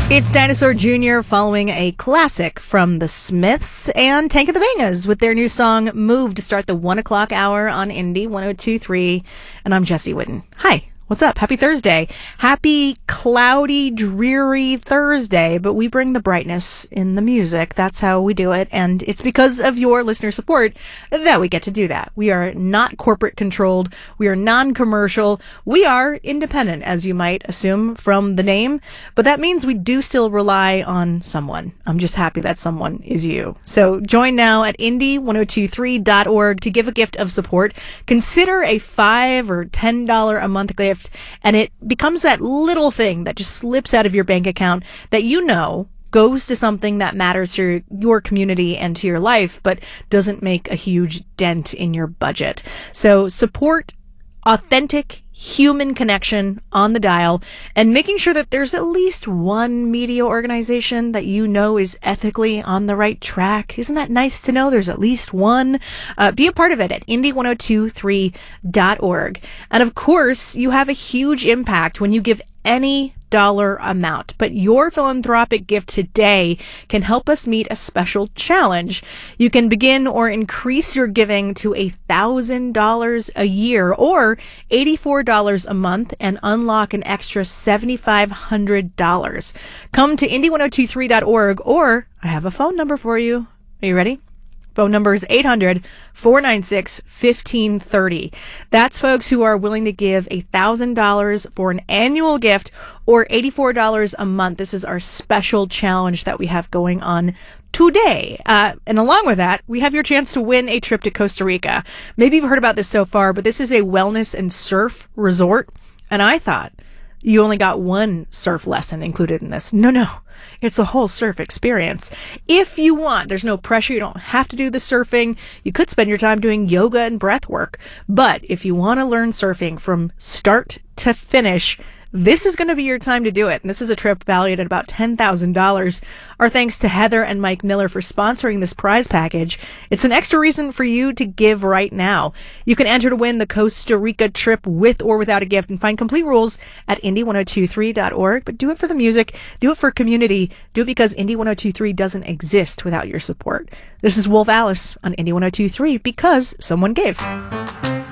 It's Dinosaur Jr. following a classic from the Smiths and Tank of the Bangas with their new song Move to start the 1 o'clock hour on Indie 102.3. And I'm Jesse Whitten. Hi. What's up? Happy Thursday. Happy cloudy, dreary Thursday, but we bring the brightness in the music. That's how we do it. And it's because of your listener support that we get to do that. We are not corporate controlled. We are non-commercial. We are independent, as you might assume from the name. But that means we do still rely on someone. I'm just happy that someone is you. So join now at indie1023.org to give a gift of support. Consider a $5 or $10 a month gift, and it becomes that little thing that just slips out of your bank account that you know goes to something that matters to your community and to your life, but doesn't make a huge dent in your budget. So support authentic human connection on the dial and making sure that there's at least one media organization that you know is ethically on the right track. Isn't that nice to know there's at least one? Be a part of it at indie1023.org. And of course, you have a huge impact when you give any dollar amount, but your philanthropic gift today can help us meet a special challenge. You can begin or increase your giving to $1,000 a year or $84 a month and unlock an extra $7,500. Come to indie1023.org, or I have a phone number for you. Are you ready? Phone number is 800-496-1530. That's folks who are willing to give $1,000 for an annual gift or $84 a month. This is our special challenge that we have going on today. And along with that, we have your chance to win a trip to Costa Rica. Maybe you've heard about this so far, but this is a wellness and surf resort. And I thought you only got one surf lesson included in this. No. It's a whole surf experience. If you want, there's no pressure. You don't have to do the surfing. You could spend your time doing yoga and breath work. But if you want to learn surfing from start to finish, this is going to be your time to do it. And this is a trip valued at about $10,000. Our thanks to Heather and Mike Miller for sponsoring this prize package. It's an extra reason for you to give right now. You can enter to win the Costa Rica trip with or without a gift and find complete rules at indie1023.org. But do it for the music. Do it for community. Do it because Indie 1023 doesn't exist without your support. This is Wolf Alice on Indie 1023 because someone gave.